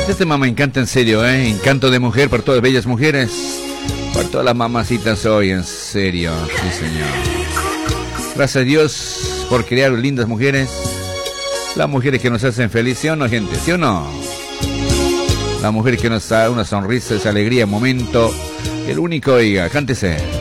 Este tema me encanta en serio, Encanto de mujer por todas bellas mujeres. Por todas las mamacitas hoy, en serio. Sí, señor. Gracias a Dios por crear lindas mujeres. Las mujeres que nos hacen feliz, ¿sí o no, gente? ¿Sí o no? La mujer que nos da una sonrisa, esa alegría, momento. El único, oiga, cántese.